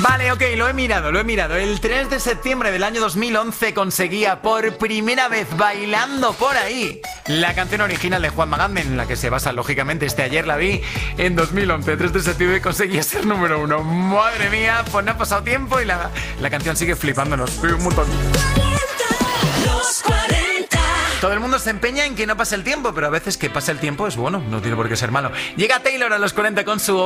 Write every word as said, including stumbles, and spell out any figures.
Vale, ok, lo he mirado, lo he mirado. El tres de septiembre del año dos mil once conseguía por primera vez Bailando por ahí la canción original de Juan Magán, en la que se basa lógicamente este Ayer la vi. En dos mil once, tres de septiembre, conseguía ser número uno. Madre mía, pues no ha pasado tiempo y la, la canción sigue flipándonos. Un montón. Los cuarenta. Todo el mundo se empeña en que no pase el tiempo, pero a veces que pase el tiempo es bueno, no tiene por qué ser malo. Llega Taylor a los cuarenta con su